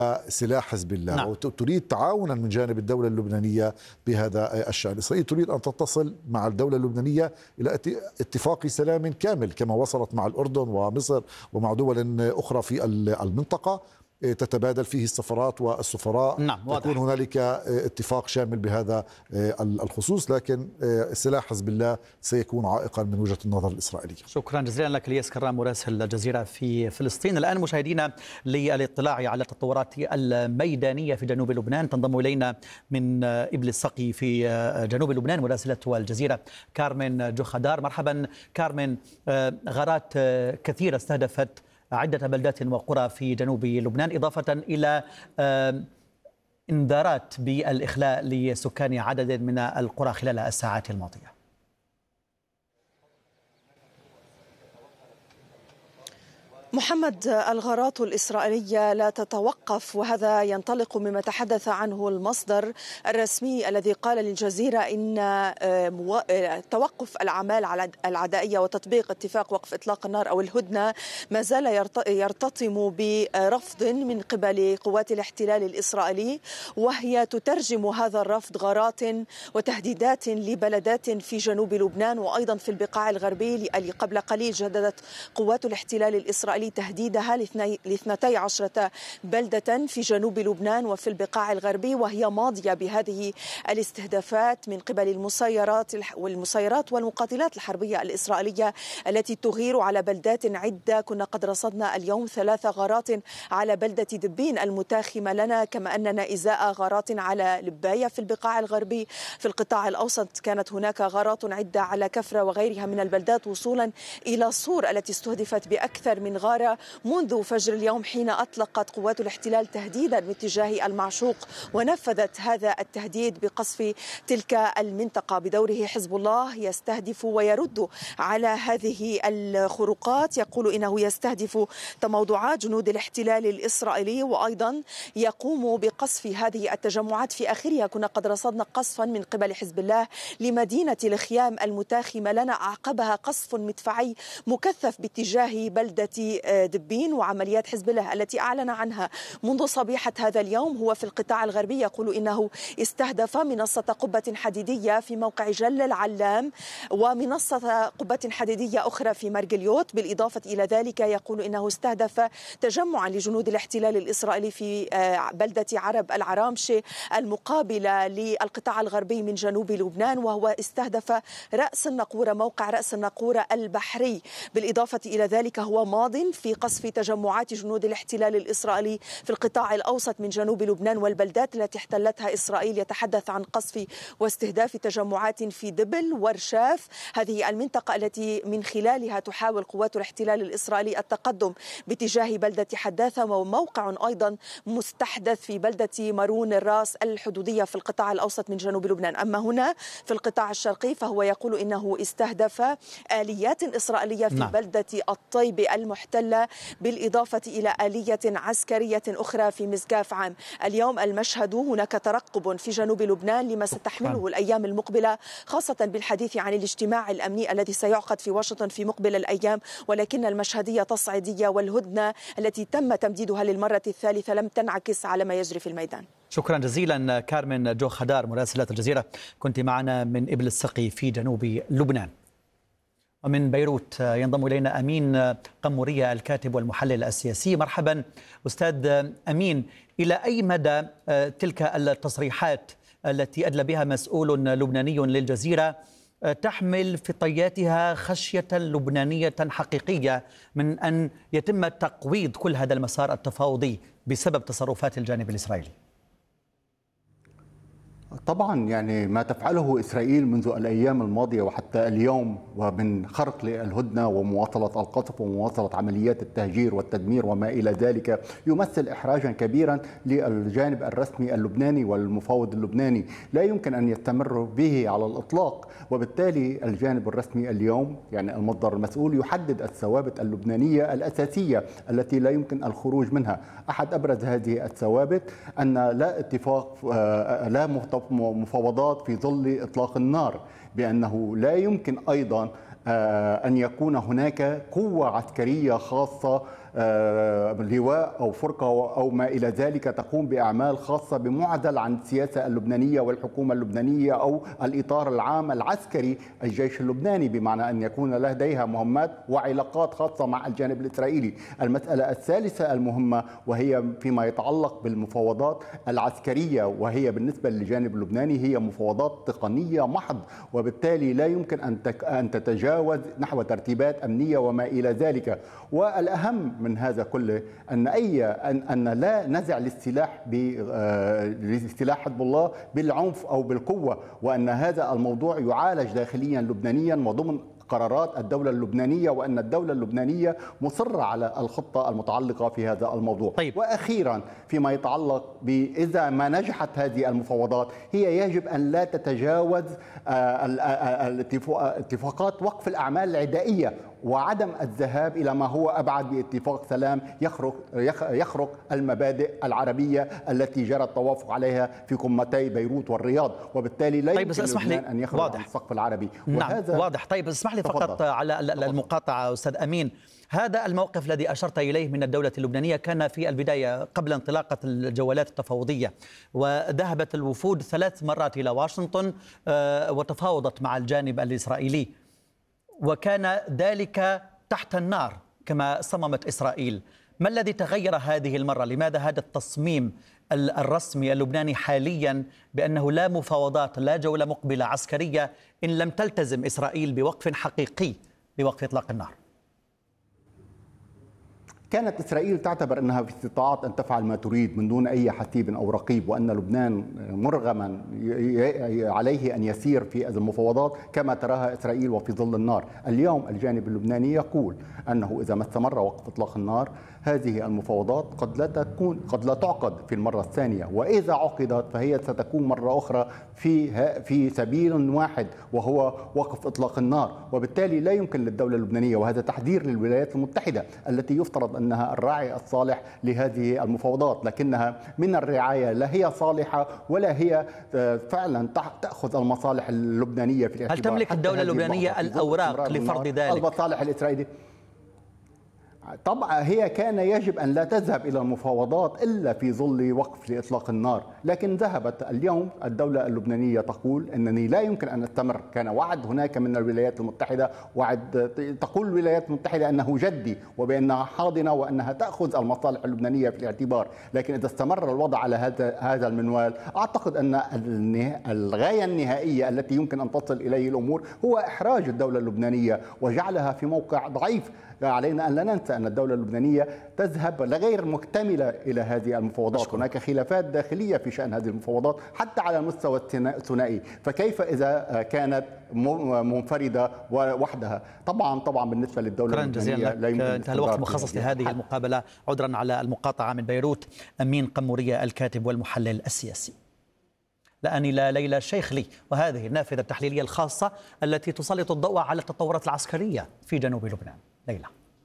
سلاح حزب الله، نعم. وتريد تعاونا من جانب الدولة اللبنانية بهذا الشأن. إسرائيل تريد أن تتصل مع الدولة اللبنانية إلى اتفاق سلام كامل كما وصلت مع الأردن ومصر ومع دول أخرى في المنطقة، تتبادل فيه السفارات والسفراء. نعم، يكون هنالك اتفاق شامل بهذا الخصوص، لكن سلاح حزب الله سيكون عائقا من وجهة النظر الإسرائيلية. شكرا جزيلا لك الياس كرام مراسل الجزيرة في فلسطين. الآن مشاهدينا للاطلاع على التطورات الميدانية في جنوب لبنان تنضم إلينا من إبل السقي في جنوب لبنان مراسلة الجزيرة كارمن جوخدار. مرحبا كارمن. غارات كثيرة استهدفت عدة بلدات وقرى في جنوب لبنان، إضافة إلى إنذارات بالإخلاء لسكان عدد من القرى خلال الساعات الماضية. محمد، الغارات الإسرائيلية لا تتوقف، وهذا ينطلق مما تحدث عنه المصدر الرسمي الذي قال للجزيرة إن توقف الأعمال العدائية وتطبيق اتفاق وقف إطلاق النار أو الهدنة ما زال يرتطم برفض من قبل قوات الاحتلال الإسرائيلي، وهي تترجم هذا الرفض غارات وتهديدات لبلدات في جنوب لبنان وأيضا في البقاع الغربي. قبل قليل جددت قوات الاحتلال الإسرائيلي تهديدها ل 12 بلدة في جنوب لبنان وفي البقاع الغربي، وهي ماضية بهذه الاستهدافات من قبل المسيرات والمقاتلات الحربية الإسرائيلية التي تغير على بلدات عدة. كنا قد رصدنا اليوم 3 غارات على بلدة دبين المتاخمة لنا، كما أننا إزاء غارات على لباية في البقاع الغربي. في القطاع الأوسط كانت هناك غارات عدة على كفرة وغيرها من البلدات، وصولا إلى صور التي استهدفت بأكثر من غارة منذ فجر اليوم، حين أطلقت قوات الاحتلال تهديدا باتجاه المعشوق ونفذت هذا التهديد بقصف تلك المنطقة. بدوره حزب الله يستهدف ويرد على هذه الخروقات، يقول إنه يستهدف تموضعات جنود الاحتلال الإسرائيلي وأيضا يقوم بقصف هذه التجمعات. في آخرها كنا قد رصدنا قصفا من قبل حزب الله لمدينة الخيام المتاخمة لنا، أعقبها قصف مدفعي مكثف باتجاه بلدة دبين. وعمليات حزب الله التي أعلن عنها منذ صبيحة هذا اليوم هو في القطاع الغربي، يقول إنه استهدف منصة قبة حديدية في موقع جل العلام ومنصة قبة حديدية أخرى في مرجليوت. بالإضافة إلى ذلك يقول إنه استهدف تجمعا لجنود الاحتلال الإسرائيلي في بلدة عرب العرامشة المقابلة للقطاع الغربي من جنوب لبنان، وهو استهدف رأس النقورة، موقع رأس النقورة البحري. بالإضافة إلى ذلك هو ماض في قصف تجمعات جنود الاحتلال الإسرائيلي في القطاع الأوسط من جنوب لبنان والبلدات التي احتلتها إسرائيل. يتحدث عن قصف واستهداف تجمعات في دبل ورشاف، هذه المنطقة التي من خلالها تحاول قوات الاحتلال الإسرائيلي التقدم باتجاه بلدة حداثة، وموقع أيضا مستحدث في بلدة مارون الراس الحدودية في القطاع الأوسط من جنوب لبنان. أما هنا في القطاع الشرقي فهو يقول إنه استهدف آليات إسرائيلية في بلدة الطيبة المحتلة، بالإضافة إلى آلية عسكرية أخرى في مسقاف عام. اليوم المشهد هناك ترقب في جنوب لبنان لما ستحمله الأيام المقبلة، خاصة بالحديث عن الاجتماع الأمني الذي سيعقد في واشنطن في مقبل الأيام، ولكن المشهدية تصعيدية والهدنة التي تم تمديدها للمرة الثالثة لم تنعكس على ما يجري في الميدان. شكرا جزيلا كارمن جوخدار مراسلة الجزيرة، كنت معنا من إبل السقي في جنوب لبنان. ومن بيروت ينضم إلينا أمين قمورية الكاتب والمحلل السياسي. مرحبا أستاذ أمين. إلى أي مدى تلك التصريحات التي أدلى بها مسؤول لبناني للجزيرة تحمل في طياتها خشية لبنانية حقيقية من أن يتم تقويض كل هذا المسار التفاوضي بسبب تصرفات الجانب الإسرائيلي؟ طبعا يعني ما تفعله إسرائيل منذ الأيام الماضية وحتى اليوم، ومن خرق للهدنة ومواصلة القصف ومواصلة عمليات التهجير والتدمير وما إلى ذلك، يمثل إحراجا كبيرا للجانب الرسمي اللبناني والمفاوض اللبناني، لا يمكن أن يستمر به على الإطلاق. وبالتالي الجانب الرسمي اليوم يعني المصدر المسؤول يحدد الثوابت اللبنانية الأساسية التي لا يمكن الخروج منها. أحد أبرز هذه الثوابت أن لا اتفاق لا مفاوضات في ظل إطلاق النار، بأنه لا يمكن أيضا أن يكون هناك قوة عسكرية خاصة لواء أو فرقة أو ما إلى ذلك تقوم بأعمال خاصة بمعزل عن السياسة اللبنانية والحكومة اللبنانية أو الإطار العام العسكري الجيش اللبناني، بمعنى أن يكون لديها مهمات وعلاقات خاصة مع الجانب الإسرائيلي. المسألة الثالثة المهمة وهي فيما يتعلق بالمفاوضات العسكرية، وهي بالنسبة للجانب اللبناني هي مفاوضات تقنية محض، وبالتالي لا يمكن أن تتجاوز نحو ترتيبات أمنية وما إلى ذلك. والأهم من هذا كله أن لا نزع لسلاح حزب الله بالعنف أو بالقوة، وأن هذا الموضوع يعالج داخليا لبنانيا وضمن قرارات الدولة اللبنانية، وأن الدولة اللبنانية مصرة على الخطة المتعلقة في هذا الموضوع. طيب. وأخيرا فيما يتعلق إذا ما نجحت هذه المفاوضات هي يجب أن لا تتجاوز اتفاقات وقف الأعمال العدائية وعدم الذهاب إلى ما هو أبعد باتفاق سلام يخرق المبادئ العربية التي جرى التوافق عليها في قمتي بيروت والرياض، وبالتالي لا يمكن لبنان أن يخرج عن السقف العربي. نعم واضح. طيب اسمح لي فقط على المقاطعة أستاذ أمين، هذا الموقف الذي أشرت إليه من الدولة اللبنانية كان في البداية قبل انطلاقة الجولات التفاوضية، وذهبت الوفود 3 مرات إلى واشنطن وتفاوضت مع الجانب الإسرائيلي، وكان ذلك تحت النار كما صممت إسرائيل. ما الذي تغير هذه المرة؟ لماذا هذا التصميم الرسمي اللبناني حاليا بأنه لا مفاوضات، لا جولة مقبلة عسكرية إن لم تلتزم إسرائيل بوقف حقيقي لوقف إطلاق النار؟ كانت إسرائيل تعتبر أنها في استطاعة أن تفعل ما تريد من دون أي حسيب أو رقيب، وأن لبنان مرغما عليه أن يسير في المفاوضات كما تراها إسرائيل وفي ظل النار. اليوم الجانب اللبناني يقول أنه إذا ما استمر وقف إطلاق النار هذه المفاوضات قد لا تعقد في المرة الثانية، وإذا عقدت فهي ستكون مرة أخرى في سبيل واحد وهو وقف إطلاق النار، وبالتالي لا يمكن للدولة اللبنانية، وهذا تحذير للولايات المتحدة التي يفترض أنها الراعي الصالح لهذه المفاوضات، لكنها من الرعاية لا هي صالحة ولا هي فعلا تأخذ المصالح اللبنانية في الاعتبار. هل تملك الدولة اللبنانية الأوراق لفرض ذلك؟ المصالح الإسرائيلية طبعا هي كان يجب أن لا تذهب إلى المفاوضات إلا في ظل وقف لإطلاق النار، لكن ذهبت. اليوم الدولة اللبنانية تقول أنني لا يمكن أن أستمر. كان وعد هناك من الولايات المتحدة، تقول الولايات المتحدة أنه جدي وبأنها حاضنة وأنها تأخذ المصالح اللبنانية في الاعتبار، لكن إذا استمر الوضع على هذا المنوال أعتقد أن الغاية النهائية التي يمكن أن تصل إليه الأمور هو إحراج الدولة اللبنانية وجعلها في موقع ضعيف. علينا أن لا ننسى أن الدولة اللبنانية تذهب غير مكتملة إلى هذه المفاوضات. هناك خلافات داخلية في شأن هذه المفاوضات حتى على المستوى الثنائي، فكيف إذا كانت منفردة وحدها؟ طبعا بالنسبة للدولة اللبنانية لا يمكن. انتهى الوقت المخصص لهذه المقابلة، عذرا على المقاطعة من بيروت. أمين قمورية الكاتب والمحلل السياسي. الآن إلى ليلى الشيخلي، وهذه النافذة التحليلية الخاصة التي تسلط الضوء على التطورات العسكرية في جنوب لبنان. ليلى.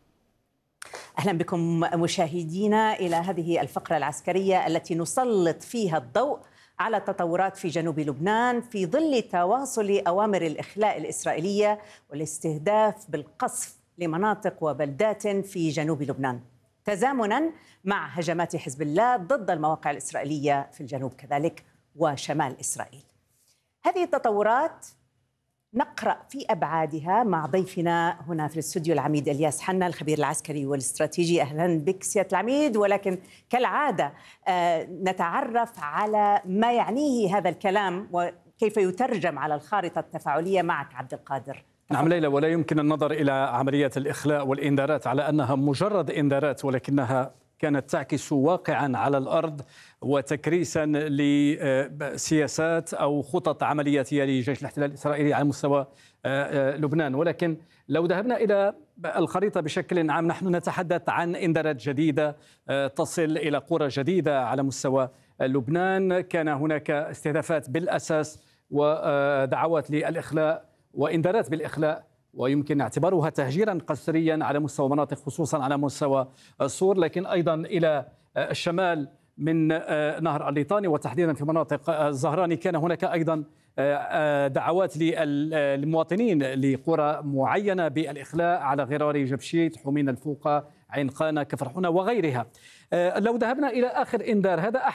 أهلا بكم مشاهدينا إلى هذه الفقرة العسكرية التي نسلط فيها الضوء على التطورات في جنوب لبنان في ظل تواصل أوامر الإخلاء الإسرائيلية والاستهداف بالقصف لمناطق وبلدات في جنوب لبنان، تزامنا مع هجمات حزب الله ضد المواقع الإسرائيلية في الجنوب كذلك وشمال إسرائيل. هذه التطورات نقرأ في أبعادها مع ضيفنا هنا في الاستوديو العميد إلياس حنا الخبير العسكري والاستراتيجي. أهلا بك سيادة العميد، ولكن كالعادة نتعرف على ما يعنيه هذا الكلام وكيف يترجم على الخارطة التفاعلية معك عبد القادر. نعم ليلى، ولا يمكن النظر إلى عمليات الإخلاء والإنذارات على أنها مجرد إنذارات، ولكنها كانت تعكس واقعا على الأرض وتكريسا لسياسات أو خطط عملياتية لجيش الاحتلال الإسرائيلي على مستوى لبنان. ولكن لو ذهبنا إلى الخريطة بشكل عام، نحن نتحدث عن إنذارات جديدة تصل إلى قرى جديدة على مستوى لبنان. كان هناك استهدافات بالأساس ودعوات للإخلاء وإنذارات بالإخلاء، ويمكن اعتبارها تهجيرا قسريا على مستوى مناطق، خصوصا على مستوى الصور، لكن أيضا إلى الشمال من نهر الليطاني وتحديدا في مناطق الزهراني كان هناك أيضا دعوات للمواطنين لقرى معينة بالإخلاء على غرار جبشيت، حمين الفوقة، عين قانا، كفر حونة وغيرها. لو ذهبنا إلى آخر إنذار، هذا